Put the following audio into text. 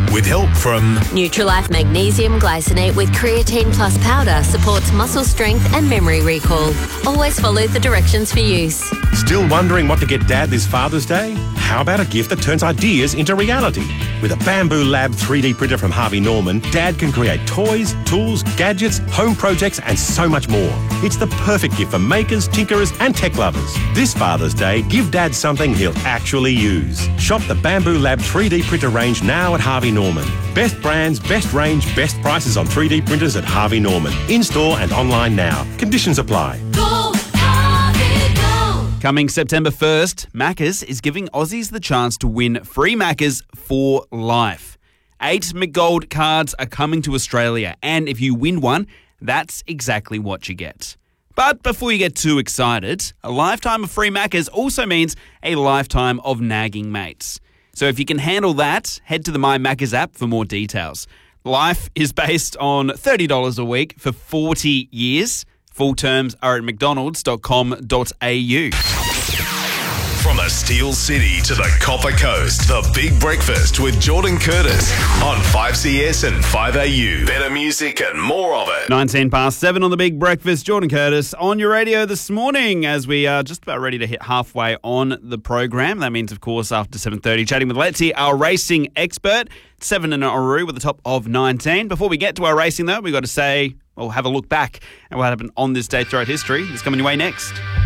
with help from Nutrilife Magnesium Glycinate with Creatine Plus powder supports muscle strength and memory recall. Always follow the directions for use. Still wondering what to get Dad this Father's Day? How about a gift that turns ideas into reality? With a Bamboo Lab 3D printer from Harvey Norman, Dad can create toys, tools, gadgets, home projects and so much more. It's the perfect gift for makers, tinkerers and tech lovers. This Father's Day, give Dad something he'll actually use. Shop the Bamboo Lab 3D printer range now at Harvey Norman. Best brands, best range, best prices on 3D printers at Harvey Norman. In-store and online now. Conditions apply. Go, Harvey, go! Coming September 1st, Macca's is giving Aussies the chance to win free Macca's for life. 8 McGold cards are coming to Australia, and if you win one, that's exactly what you get. But before you get too excited, a lifetime of free Macca's also means a lifetime of nagging mates. So if you can handle that, head to the My Macca's app for more details. Life is based on $30 a week for 40 years. Full terms are at mcdonalds.com.au. From the Steel City to the Copper Coast, the Big Breakfast with Jordan Curtis on 5CS and 5AU. Better music and more of it. 19 past 7 on the Big Breakfast. Jordan Curtis on your radio this morning as we are just about ready to hit halfway on the program. That means, of course, after 7:30, chatting with Letzi, our racing expert. 7 in Nauru with the top of 19. Before we get to our racing, though, we've got to say, well, have a look back at what happened on this day throughout history. It's coming your way next.